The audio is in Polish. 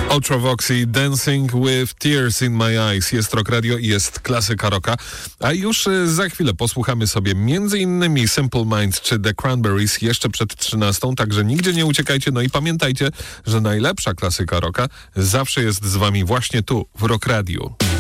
Ultravox i Dancing with Tears in My Eyes. Jest Rock Radio i jest klasyka rocka. A już za chwilę posłuchamy sobie m.in. Simple Minds czy The Cranberries jeszcze przed 13, także nigdzie nie uciekajcie. No i pamiętajcie, że najlepsza klasyka rocka zawsze jest z wami właśnie tu, w Rock Radio.